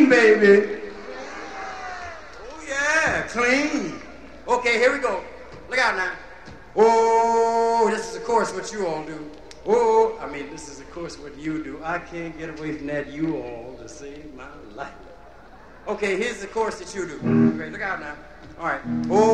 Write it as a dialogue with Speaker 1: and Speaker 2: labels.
Speaker 1: clean, baby. Oh, yeah, clean. Okay, here we go. Look out now. Oh, this is, of course, what you all do. Oh, I mean, this is, of course, what you do. I can't get away from that you all to save my life. Okay, here's the chorus that you do. Okay, look out now. All right. Oh.